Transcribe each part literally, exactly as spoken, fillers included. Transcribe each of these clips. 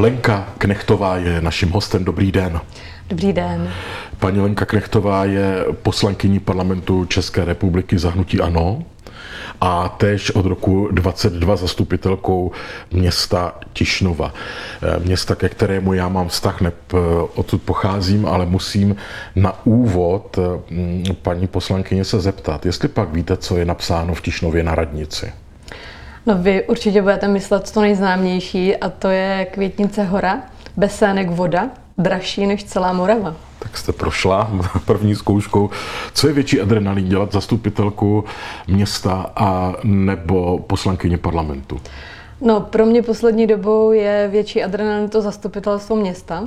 Lenka Knechtová je naším hostem. Dobrý den. Dobrý den. Paní Lenka Knechtová je poslankyní parlamentu České republiky za hnutí ANO a též od roku dvacet dva zastupitelkou města Tišnova. Města, ke kterému já mám vztah, neb odtud pocházím, ale musím na úvod paní poslankyně se zeptat, jestli pak víte, co je napsáno v Tišnově na radnici. No vy určitě budete myslet to nejznámější a to je Květnice hora, Besének voda, dražší než celá Morava. Tak jste prošla první zkouškou. Co je větší adrenalin, dělat zastupitelku města a nebo poslankyně parlamentu? No, pro mě poslední dobou je větší adrenalin to zastupitelstvo města,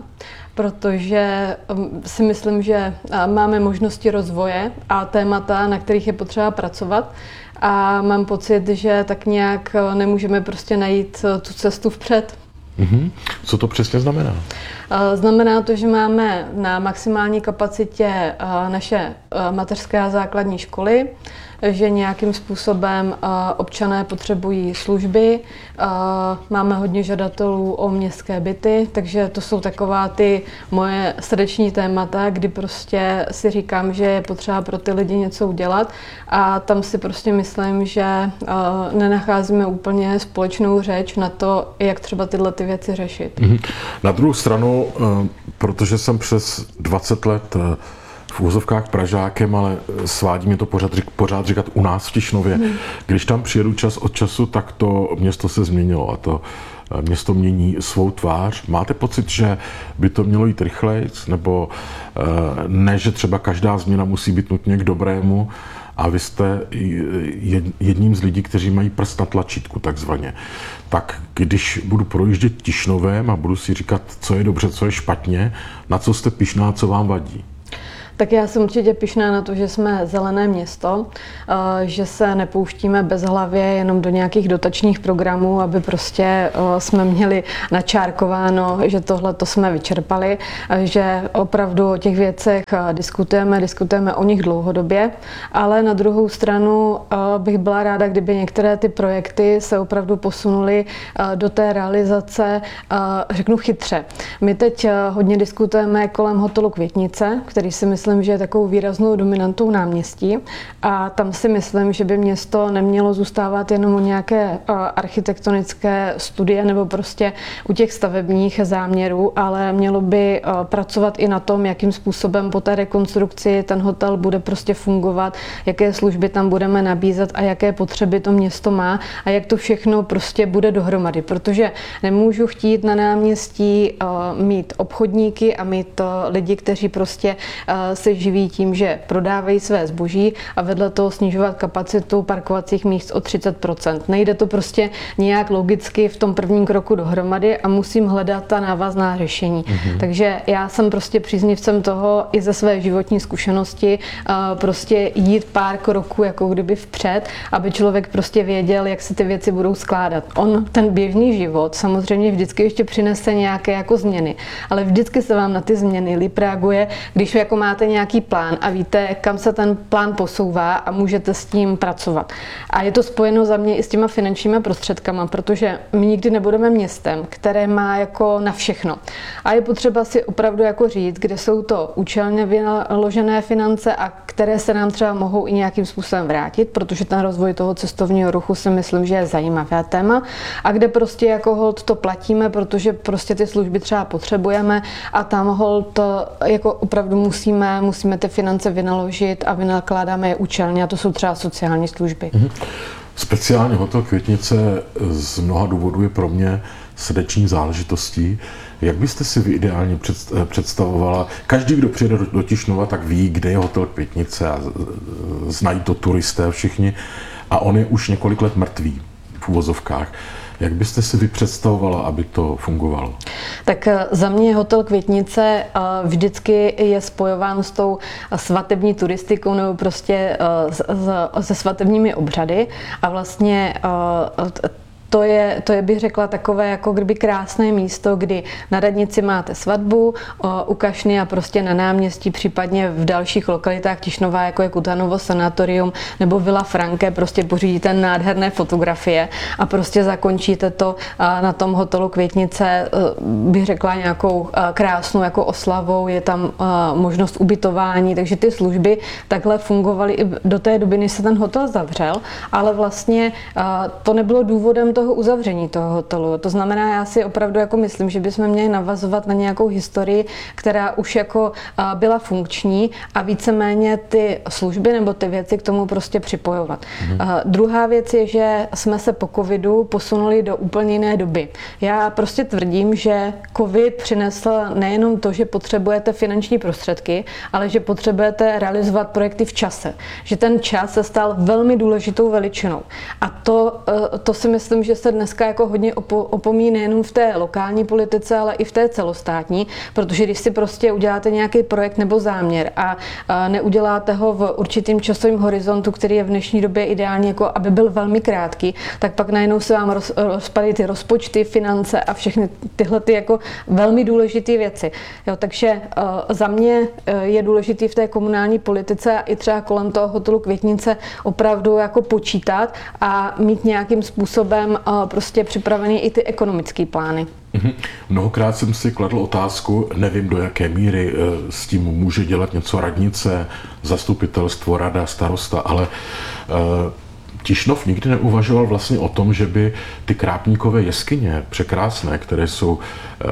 protože si myslím, že máme možnosti rozvoje a témata, na kterých je potřeba pracovat. A mám pocit, že tak nějak nemůžeme prostě najít tu cestu vpřed. Mm-hmm. Co to přesně znamená? Znamená to, že máme na maximální kapacitě naše mateřské a základní školy, že nějakým způsobem občané potřebují služby, máme hodně žadatelů o městské byty, takže to jsou taková ty moje srdeční témata, kdy prostě si říkám, že je potřeba pro ty lidi něco udělat a tam si prostě myslím, že nenacházíme úplně společnou řeč na to, jak třeba tyhle ty věci řešit. Na druhou stranu, protože jsem přes dvacet let v úzovkách Pražákem, ale svádí mě to pořád, pořád říkat u nás v Tišnově. Hmm. Když tam přijedu čas od času, tak to město se změnilo a to město mění svou tvář. Máte pocit, že by to mělo jít rychleji, nebo ne, že třeba každá změna musí být nutně k dobrému a vy jste jedním z lidí, kteří mají prst na tlačítku takzvaně. Tak když budu projíždět Tišnovem a budu si říkat, co je dobře, co je špatně, na co jste pyšná, co vám vadí? Tak já jsem určitě pyšná na to, že jsme zelené město, že se nepouštíme bezhlavě jenom do nějakých dotačních programů, aby prostě jsme měli načárkováno, že tohle to jsme vyčerpali, že opravdu o těch věcech diskutujeme, diskutujeme o nich dlouhodobě, ale na druhou stranu bych byla ráda, kdyby některé ty projekty se opravdu posunuly do té realizace, řeknu chytře. My teď hodně diskutujeme kolem hotelu Květnice, který si myslím, Myslím, že je takovou výraznou dominantou náměstí a tam si myslím, že by město nemělo zůstávat jenom u nějaké architektonické studie nebo prostě u těch stavebních záměrů, ale mělo by pracovat i na tom, jakým způsobem po té rekonstrukci ten hotel bude prostě fungovat, jaké služby tam budeme nabízet a jaké potřeby to město má a jak to všechno prostě bude dohromady, protože nemůžu chtít na náměstí mít obchodníky a mít lidi, kteří prostě se živí tím, že prodávají své zboží a vedle toho snižovat kapacitu parkovacích míst o třicet procent. Nejde to prostě nějak logicky v tom prvním kroku dohromady a musím hledat ta návazná řešení. Mm-hmm. Takže já jsem prostě příznivcem toho i ze své životní zkušenosti prostě jít pár kroků jako kdyby vpřed, aby člověk prostě věděl, jak se ty věci budou skládat. On ten běžný život samozřejmě vždycky ještě přinese nějaké jako změny, ale vždycky se vám na ty změny líp reaguje, když jako máte nějaký plán a víte, kam se ten plán posouvá a můžete s tím pracovat. A je to spojeno za mě i s těma finančníma prostředkama, protože my nikdy nebudeme městem, které má jako na všechno. A je potřeba si opravdu jako říct, kde jsou to účelně vynaložené finance a které se nám třeba mohou i nějakým způsobem vrátit, protože ten rozvoj toho cestovního ruchu si myslím, že je zajímavé téma a kde prostě jako hold to platíme, protože prostě ty služby třeba potřebujeme a tam hold jako opravdu musíme musíme ty finance vynaložit a vynakládáme je účelně a to jsou třeba sociální služby. Mm-hmm. Speciálně hotel Květnice z mnoha důvodů je pro mě srdeční záležitostí. Jak byste si vy ideálně představovala? Každý, kdo přijede do Tišnova, tak ví, kde je hotel Květnice a znají to turisté všichni a on je už několik let mrtvý v uvozovkách. Jak byste si vy představovala, aby to fungovalo? Tak za mě hotel Květnice vždycky je spojován s tou svatební turistikou nebo prostě se svatebními obřady a vlastně to je, to je, bych řekla, takové jako kdyby krásné místo, kdy na radnici máte svatbu, u Kašny a prostě na náměstí, případně v dalších lokalitách Tišnova, jako je Kutanovo sanatorium nebo Villa Franke, prostě pořídíte nádherné fotografie a prostě zakončíte to na tom hotelu Květnice, bych řekla, nějakou krásnou jako oslavou, je tam možnost ubytování, takže ty služby takhle fungovaly i do té doby, než se ten hotel zavřel, ale vlastně to nebylo důvodem toho uzavření toho hotelu. To znamená, já si opravdu jako myslím, že bychom měli navazovat na nějakou historii, která už jako byla funkční a víceméně ty služby nebo ty věci k tomu prostě připojovat. Mhm. Druhá věc je, že jsme se po covidu posunuli do úplně jiné doby. Já prostě tvrdím, že covid přinesl nejenom to, že potřebujete finanční prostředky, ale že potřebujete realizovat projekty v čase. Že ten čas se stal velmi důležitou veličinou. A to, to si myslím, že se dneska jako hodně opomíjí nejenom v té lokální politice, ale i v té celostátní, protože když si prostě uděláte nějaký projekt nebo záměr a neuděláte ho v určitým časovém horizontu, který je v dnešní době ideální, jako aby byl velmi krátký, tak pak najednou se vám roz, rozpadají ty rozpočty, finance a všechny tyhle ty jako velmi důležité věci. Jo, takže uh, za mě uh, je důležitý v té komunální politice a i třeba kolem toho hotelu Květnice opravdu jako počítat a mít nějakým způsobem uh, prostě připravený i ty ekonomické plány. Mm-hmm. Mnohokrát jsem si kladl otázku, nevím do jaké míry s tím může dělat něco radnice, zastupitelstvo, rada, starosta, ale uh, Tišnov nikdy neuvažoval vlastně o tom, že by ty Krápníkové jeskyně, překrásné, které jsou uh,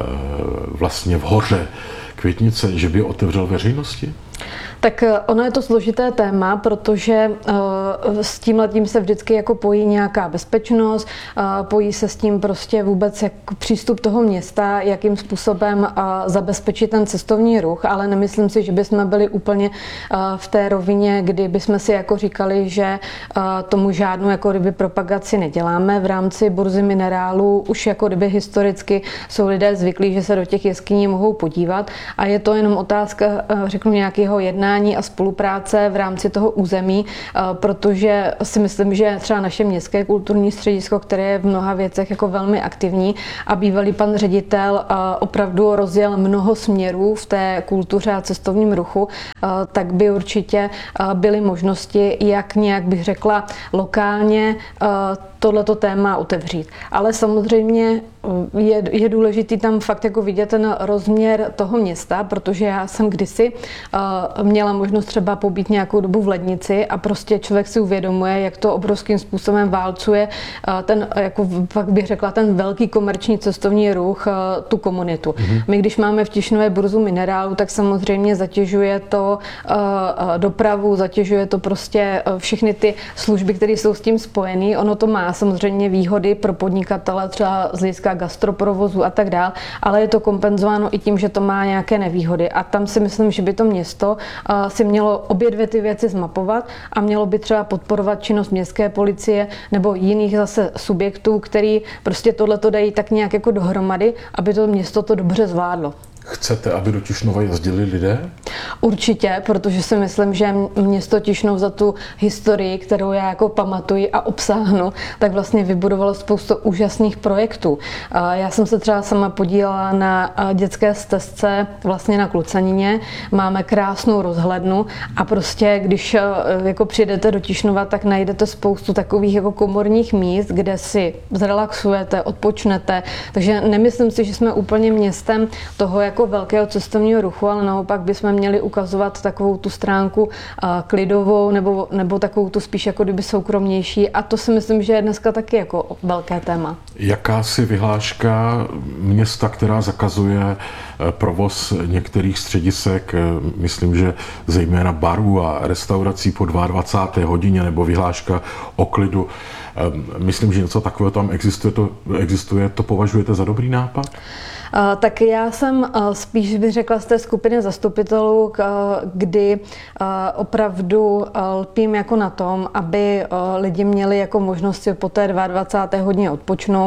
vlastně v hoře Květnice, že by je otevřel veřejnosti? Tak ono je to složité téma, protože uh, s tímhletím se vždycky jako pojí nějaká bezpečnost, uh, pojí se s tím prostě vůbec jako přístup toho města, jakým způsobem uh, zabezpečit ten cestovní ruch, ale nemyslím si, že bychom byli úplně uh, v té rovině, kdy bychom si jako říkali, že uh, tomu žádnou jako kdyby propagaci neděláme. V rámci burzy minerálů už jako kdyby historicky jsou lidé zvyklí, že se do těch jeskyní mohou podívat a je to jenom otázka, uh, řeknu, nějakého jednání a spolupráce v rámci toho území, protože si myslím, že třeba naše městské kulturní středisko, které je v mnoha věcech jako velmi aktivní a bývalý pan ředitel opravdu rozjel mnoho směrů v té kultuře a cestovním ruchu, tak by určitě byly možnosti, jak nějak bych řekla lokálně tohleto téma otevřít. Ale samozřejmě je, je důležitý tam fakt jako vidět ten rozměr toho města, protože já jsem kdysi uh, měla možnost třeba pobít nějakou dobu v Lednici a prostě člověk si uvědomuje, jak to obrovským způsobem válcuje uh, ten, jako fakt bych řekla, ten velký komerční cestovní ruch, uh, tu komunitu. Mm-hmm. My když máme v Tišnově burzu minerálu, tak samozřejmě zatěžuje to uh, dopravu, zatěžuje to prostě uh, všechny ty služby, které jsou s tím spojené. Ono to má samozřejmě výhody pro podnikatele, třeba z hlediska gastroprovozu a tak dál, ale je to kompenzováno i tím, že to má nějaké nevýhody. A tam si myslím, že by to město uh, si mělo obě dvě ty věci zmapovat a mělo by třeba podporovat činnost městské policie nebo jiných zase subjektů, který prostě tohleto dají tak nějak jako dohromady, aby to město to dobře zvládlo. Chcete, aby do Tišnova jezdili lidé? Určitě, protože si myslím, že město Tišnov za tu historii, kterou já jako pamatuji a obsáhnu, tak vlastně vybudovalo spoustu úžasných projektů. Já jsem se třeba sama podílela na dětské stezce vlastně na Klucanině. Máme krásnou rozhlednu a prostě, když jako přijdete do Tišnova, tak najdete spoustu takových jako komorních míst, kde si zrelaxujete, odpočnete. Takže nemyslím si, že jsme úplně městem toho jako velkého cestovního ruchu, ale naopak bychom měli ukazovat takovou tu stránku klidovou nebo, nebo takovou tu spíš jako kdyby soukromnější a to si myslím, že je dneska taky jako velké téma. Jakási vyhláška města, která zakazuje provoz některých středisek, myslím, že zejména barů a restaurací po dvacáté druhé hodině nebo vyhláška o klidu, myslím, že něco takového tam existuje, to, existuje, to považujete za dobrý nápad? Uh, tak já jsem uh, spíš bych řekla z té skupiny zastupitelů, uh, kdy uh, opravdu uh, lpím jako na tom, aby uh, lidi měli jako možnost si po té dvacáté druhé hodině odpočnout,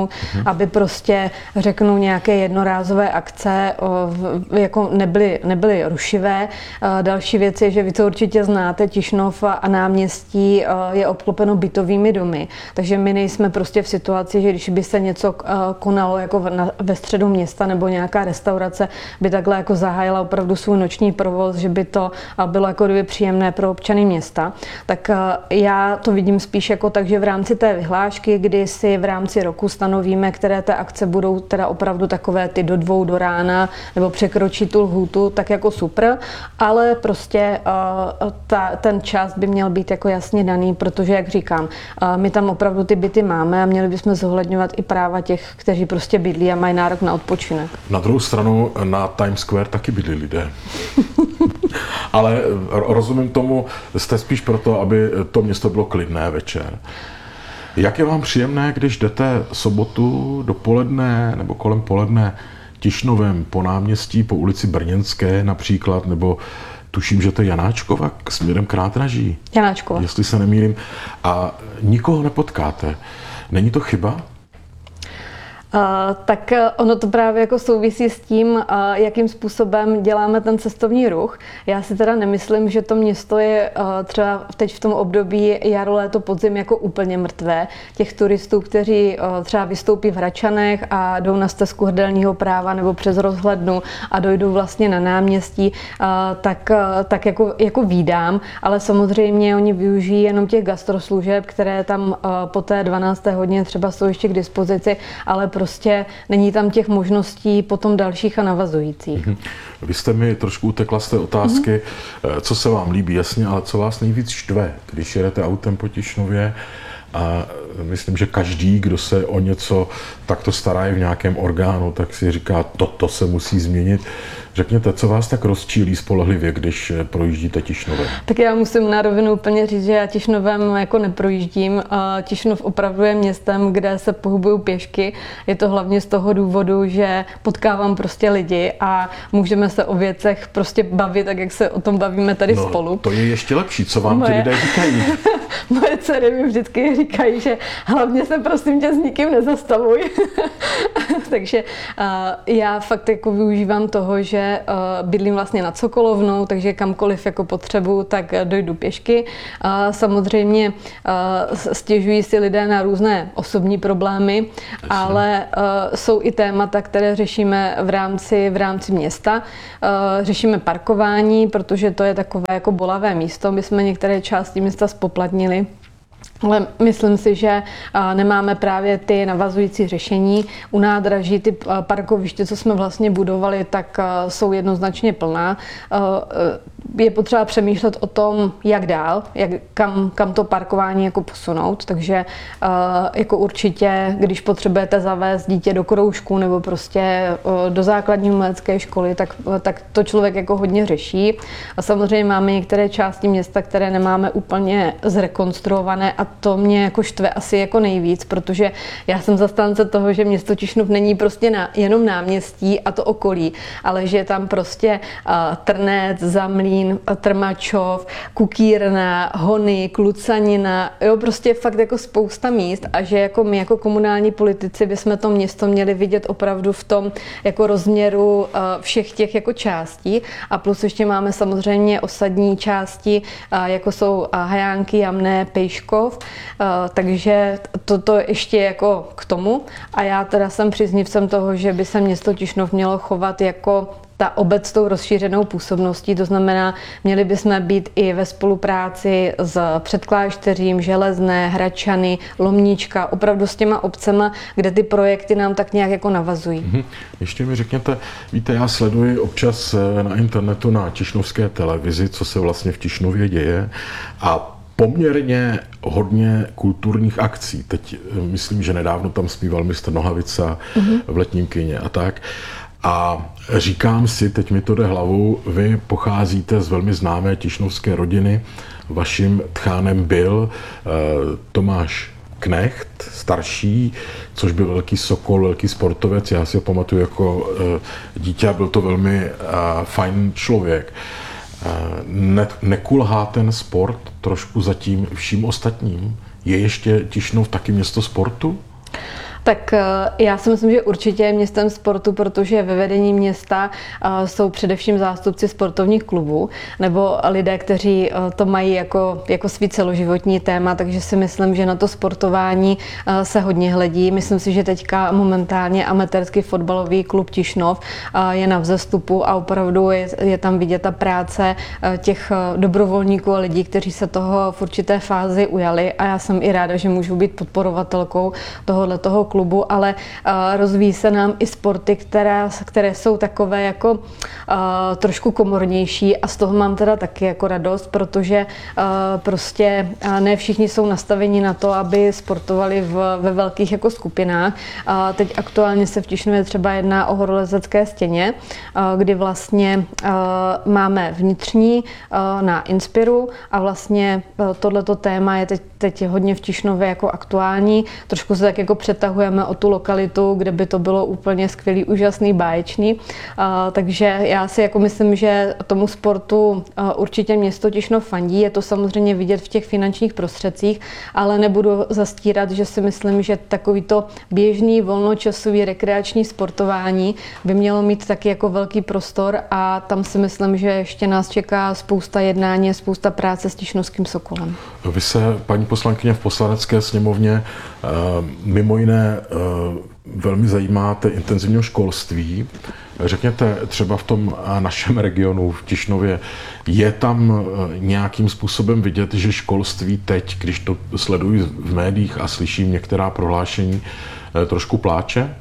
dostanou, hmm. aby prostě řeknu nějaké jednorázové akce jako nebyly, nebyly rušivé. Další věc je, že vy to určitě znáte, Tišnov a náměstí je obklopeno bytovými domy, takže my nejsme prostě v situaci, že když by se něco konalo jako ve středu města nebo nějaká restaurace by takhle jako zahájila opravdu svůj noční provoz, že by to bylo jako kdyby příjemné pro občany města, tak já to vidím spíš jako tak, že v rámci té vyhlášky, kdy si v rámci roku stanovíme, které té akce budou teda opravdu takové ty do dvou do rána nebo překročí tu lhůtu, tak jako super, ale prostě uh, ta, ten čas by měl být jako jasně daný, protože jak říkám, uh, my tam opravdu ty byty máme a měli bychom zohledňovat i práva těch, kteří prostě bydlí a mají nárok na odpočinek. Na druhou stranu na Times Square taky bydlí lidé. Ale rozumím tomu, jste spíš proto, aby to město bylo klidné večer. Jak je vám příjemné, když jdete sobotu dopoledne nebo kolem poledne Tišnovem po náměstí, po ulici Brněnské například, nebo tuším, že to je Janáčkova směrem k nádraží. Janáčkova. Jestli se nemýlím. A nikoho nepotkáte. Není to chyba? Uh, tak ono to právě jako souvisí s tím, uh, jakým způsobem děláme ten cestovní ruch. Já si teda nemyslím, že to město je uh, třeba teď v tom období jaro, léto, podzim jako úplně mrtvé. Těch turistů, kteří uh, třeba vystoupí v Hračanech a jdou na stezku Hrdelního práva nebo přes Rozhlednu a dojdou vlastně na náměstí, uh, tak, uh, tak jako, jako vídám, ale samozřejmě oni využijí jenom těch gastroslužeb, které tam uh, po té dvanácté hodině třeba jsou ještě k dispozici, ale prostě není tam těch možností potom dalších a navazujících. Vy jste mi trošku utekla z té otázky, mm-hmm. co se vám líbí, jasně, ale co vás nejvíc štve, když jedete autem po Tišnově a myslím, že každý, kdo se o něco takto stará v nějakém orgánu, tak si říká, toto se musí změnit. Řekněte, co vás tak rozčílí spolehlivě, když projíždíte Tišnovem? Tak já musím na rovinu úplně říct, že já Tišnovem jako neprojíždím. Tišnov opravdu je městem, kde se pohybuju pěšky. Je to hlavně z toho důvodu, že potkávám prostě lidi a můžeme se o věcech prostě bavit, tak jak se o tom bavíme tady no, spolu. To je ještě lepší, co vám Moje... ti lidé říkají. Moje dcery mi vždycky říkají, že hlavně se prosím tě s nikým nezastavuj. Takže uh, já fakt jako využívám toho, že uh, bydlím vlastně nad Sokolovnou, takže kamkoliv jako potřebuju, tak dojdu pěšky. Uh, samozřejmě uh, stěžují si lidé na různé osobní problémy, Jasně. ale uh, jsou i témata, které řešíme v rámci, v rámci města. Uh, řešíme parkování, protože to je takové jako bolavé místo. My jsme některé části města spoplatnili. Ale myslím si, že nemáme právě ty navazující řešení. U nádraží ty parkoviště, co jsme vlastně budovali, tak jsou jednoznačně plná. Je potřeba přemýšlet o tom, jak dál, jak, kam, kam to parkování jako posunout. Takže jako určitě, když potřebujete zavést dítě do kroužku nebo prostě do základní umělecké školy, tak, tak to člověk jako hodně řeší. A samozřejmě máme některé části města, které nemáme úplně zrekonstruované a to mě jako štve asi jako nejvíc, protože já jsem zastánce toho, že město Tišnov není prostě na, jenom náměstí a to okolí, ale že je tam prostě uh, Trnec, Zamlín, Trmačov, Kukírna, Hony, Klucanina, jo, prostě fakt jako spousta míst a že jako my jako komunální politici bychom to město měli vidět opravdu v tom jako rozměru uh, všech těch jako částí a plus ještě máme samozřejmě osadní části, uh, jako jsou uh, Hajánky, Jamné, Pejškov, Uh, takže toto ještě jako k tomu. A já teda jsem příznivcem toho, že by se město Tišnov mělo chovat jako ta obec s tou rozšířenou působností, to znamená, měli bychom být i ve spolupráci s Předklášteřím, Železné, Hračany, Lomnička, opravdu s těma obcema, kde ty projekty nám tak nějak jako navazují. Mm-hmm. Ještě mi řekněte, víte, já sleduji občas na internetu na tišnovské televizi, co se vlastně v Tišnově děje a poměrně hodně kulturních akcí. Teď myslím, že nedávno tam zpíval mistr Nohavica mm-hmm. v Letním kině a tak. A říkám si, teď mi to jde hlavou, vy pocházíte z velmi známé tišnovské rodiny. Vaším tchánem byl uh, Tomáš Knecht, starší, což byl velký sokol, velký sportovec. Já si ho pamatuju jako uh, dítě, byl to velmi uh, fajn člověk. Ne, nekulhá ten sport trošku za tím vším ostatním? Je ještě Tišnov taky město sportu? Tak já si myslím, že určitě je městem sportu, protože ve vedení města jsou především zástupci sportovních klubů nebo lidé, kteří to mají jako, jako svý celoživotní téma, takže si myslím, že na to sportování se hodně hledí. Myslím si, že teďka momentálně amatérský fotbalový klub Tišnov je na vzestupu a opravdu je, je tam vidět ta práce těch dobrovolníků a lidí, kteří se toho v určité fázi ujali a já jsem i ráda, že můžu být podporovatelkou tohohle toho klubu, ale uh, rozvíjí se nám i sporty, které, které jsou takové jako uh, trošku komornější a z toho mám teda taky jako radost, protože uh, prostě uh, ne všichni jsou nastaveni na to, aby sportovali v, ve velkých jako skupinách. Uh, teď aktuálně se v Tišnově třeba jedná o horolezecké stěně, uh, kdy vlastně uh, máme vnitřní uh, na Inspiru a vlastně uh, tohleto téma je teď, teď hodně v Tišnově jako aktuální. Trošku se tak jako přetahujeme o tu lokalitu, kde by to bylo úplně skvělý, úžasný, báječný. Uh, takže já si jako myslím, že tomu sportu uh, určitě město Tišnov fandí. Je to samozřejmě vidět v těch finančních prostředcích, ale nebudu zastírat, že si myslím, že takovýto běžný volnočasový rekreační sportování by mělo mít taky jako velký prostor a tam si myslím, že ještě nás čeká spousta jednání, spousta práce s Tišnovským Sokolem. Vy se, paní poslankyně, v Poslanecké sněmovně mimo jiné velmi zajímáte intenzivního školství. Řekněte, třeba v tom našem regionu, v Tišnově, je tam nějakým způsobem vidět, že školství teď, když to sleduji v médiích a slyším některá prohlášení, trošku pláče?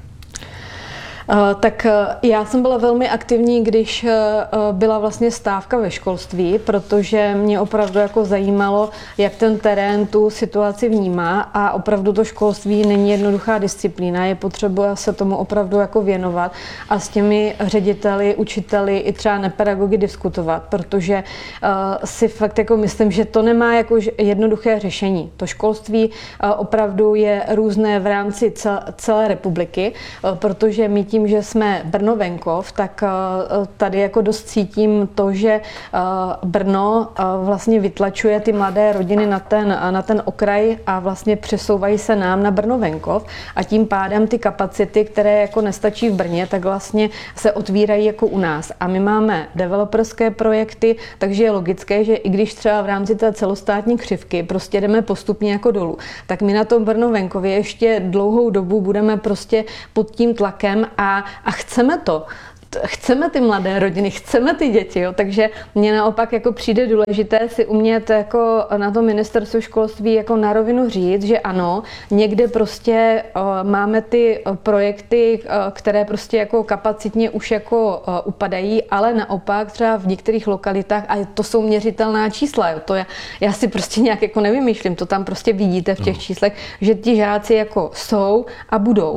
Tak já jsem byla velmi aktivní, když byla vlastně stávka ve školství, protože mě opravdu jako zajímalo, jak ten terén tu situaci vnímá a opravdu to školství není jednoduchá disciplína, je potřeba se tomu opravdu jako věnovat a s těmi řediteli, učiteli i třeba nepedagogy diskutovat, protože si fakt jako myslím, že to nemá jako jednoduché řešení. To školství opravdu je různé v rámci celé republiky, protože my tím, že jsme Brno venkov, tak tady jako dost cítím to, že Brno vlastně vytlačuje ty mladé rodiny na ten, na ten okraj a vlastně přesouvají se nám na Brno venkov a tím pádem ty kapacity, které jako nestačí v Brně, tak vlastně se otvírají jako u nás. A my máme developerské projekty, takže je logické, že i když třeba v rámci té celostátní křivky prostě jdeme postupně jako dolů, tak my na tom Brno venkově ještě dlouhou dobu budeme prostě pod tím tlakem a, a chceme to. Chceme ty mladé rodiny, chceme ty děti, jo? Takže mně naopak jako přijde důležité si umět jako na to ministerstvo školství jako na rovinu říct, že ano, někde prostě uh, máme ty projekty, uh, které prostě jako kapacitně už jako uh, upadají, ale naopak třeba v některých lokalitách, a to jsou měřitelná čísla, jo? To já, já si prostě nějak jako nevymýšlím, to tam prostě vidíte v těch číslech, že ti žáci jako jsou a budou.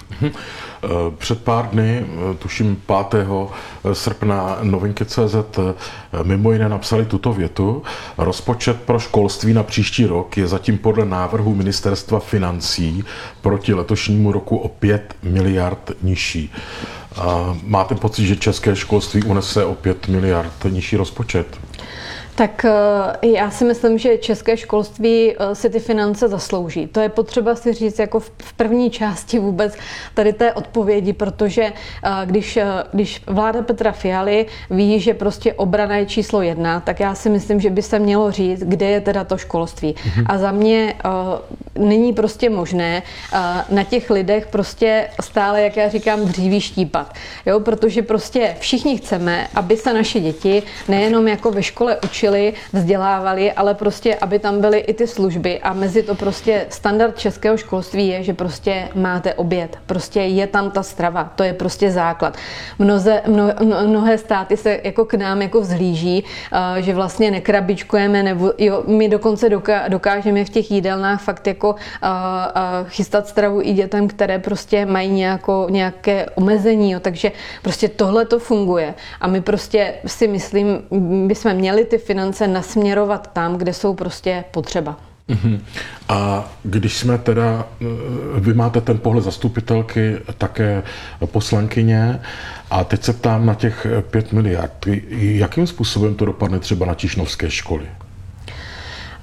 Před pár dny, tuším pátého srpna, Novinky tečka cé zet mimo jiné napsali tuto větu. Rozpočet pro školství na příští rok je zatím podle návrhu Ministerstva financí proti letošnímu roku o pět miliard nižší. Máte pocit, že české školství unese o pět miliard nižší rozpočet? Tak já si myslím, že české školství si ty finance zaslouží. To je potřeba si říct jako v první části vůbec tady té odpovědi, protože když, když vláda Petra Fialy ví, že prostě obrana je číslo jedna, tak já si myslím, že by se mělo říct, kde je teda to školství. Mhm. A za mě uh, není prostě možné uh, na těch lidech prostě stále, jak já říkám, dříví štípat. Jo? Protože prostě všichni chceme, aby se naše děti nejenom jako ve škole učili, vzdělávali, ale prostě, aby tam byly i ty služby a mezi to prostě standard českého školství je, že prostě máte oběd, prostě je tam ta strava, to je prostě základ. Mnoze, mno, mnohé státy se jako k nám jako vzhlíží, uh, že vlastně nekrabičkujeme, nebo jo, my dokonce doká, dokážeme v těch jídelnách fakt jako uh, uh, chystat stravu i dětem, které prostě mají nějako, nějaké omezení, jo, takže prostě tohle to funguje a my prostě si myslím, bychom měli ty finance nasměrovat tam, kde jsou prostě potřeba. Uhum. A když jsme teda, vy máte ten pohled zastupitelky, také poslankyně, a teď se ptám na těch pět miliard. Jakým způsobem to dopadne třeba na tišnovské školy?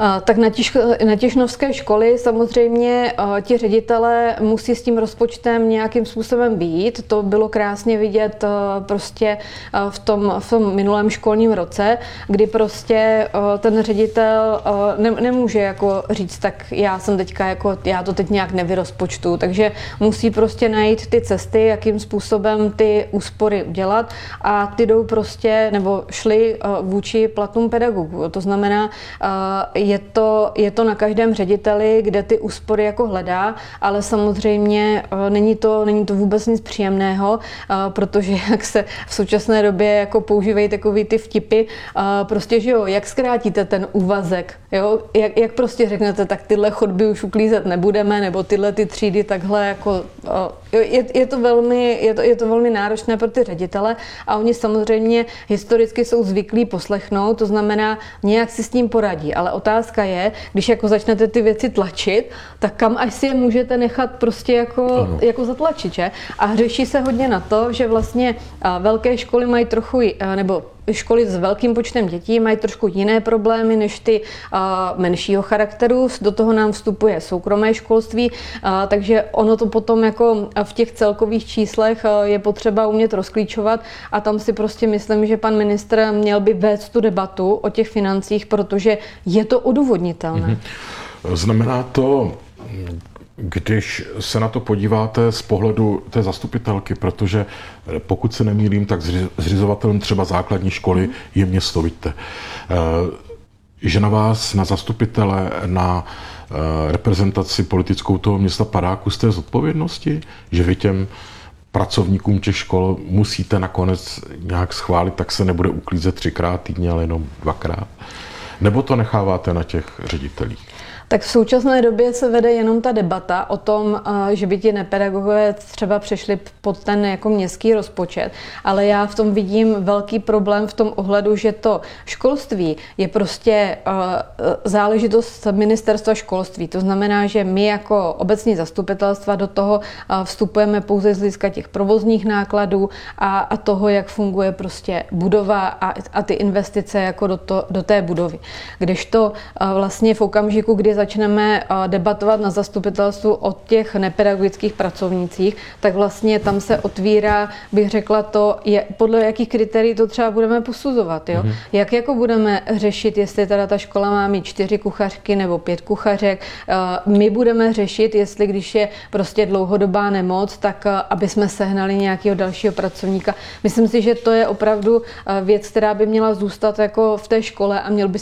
Tak na, Tiš, na Tišnovské školy samozřejmě ti ředitelé musí s tím rozpočtem nějakým způsobem být. To bylo krásně vidět prostě v tom, v tom minulém školním roce, kdy prostě ten ředitel ne, nemůže jako říct, tak já jsem teďka jako, já to teď nějak nevyrozpočtu, takže musí prostě najít ty cesty, jakým způsobem ty úspory udělat a ty jdou prostě, nebo šly vůči platům pedagogů. To znamená, je to, je to na každém řediteli, kde ty úspory jako hledá, ale samozřejmě není to, není to vůbec nic příjemného, protože jak se v současné době jako používají takový ty vtipy, prostě, že jo, jak zkrátíte ten úvazek, jo, jak, jak prostě řeknete, tak tyhle chodby už uklízet nebudeme, nebo tyhle ty třídy takhle jako, je, je to velmi, je to, je to velmi náročné pro ty ředitele a oni samozřejmě historicky jsou zvyklí poslechnout, to znamená, nějak si s tím poradí, ale otázka je, když jako začnete ty věci tlačit, tak kam až si je můžete nechat prostě jako, jako zatlačit, že? A řeší se hodně na to, že vlastně velké školy mají trochu, nebo školy s velkým počtem dětí mají trošku jiné problémy než ty uh, menšího charakteru. Do toho nám vstupuje soukromé školství, uh, takže ono to potom jako v těch celkových číslech uh, je potřeba umět rozklíčovat a tam si prostě myslím, že pan ministr měl by vést tu debatu o těch financích, protože je to odůvodnitelné. Mm-hmm. Znamená to, když se na to podíváte z pohledu té zastupitelky, protože pokud se nemýlím, tak zřizovatelem třeba základní školy je město Víte. Že na vás, na zastupitele, na reprezentaci politickou toho města padá kus té zodpovědnosti, že vy těm pracovníkům těch škol musíte nakonec nějak schválit, tak se nebude uklízet třikrát týdně, ale jenom dvakrát? Nebo to necháváte na těch ředitelích? Tak v současné době se vede jenom ta debata o tom, že by ti nepedagogové třeba přešli pod ten jako městský rozpočet, ale já v tom vidím velký problém v tom ohledu, že to školství je prostě záležitost ministerstva školství. To znamená, že my jako obecní zastupitelstva do toho vstupujeme pouze z hlediska těch provozních nákladů a, a toho, jak funguje prostě budova a, a ty investice jako do, to, do té budovy. Kdežto vlastně v okamžiku, kdy začneme debatovat na zastupitelstvu o těch nepedagogických pracovnících, tak vlastně tam se otvírá, bych řekla to, je, podle jakých kritérií to třeba budeme posuzovat. Jo? Mm-hmm. Jak jako budeme řešit, jestli teda ta škola má mít čtyři kuchařky nebo pět kuchařek. My budeme řešit, jestli když je prostě dlouhodobá nemoc, tak aby jsme sehnali nějakého dalšího pracovníka. Myslím si, že to je opravdu věc, která by měla zůstat jako v té škole a měl by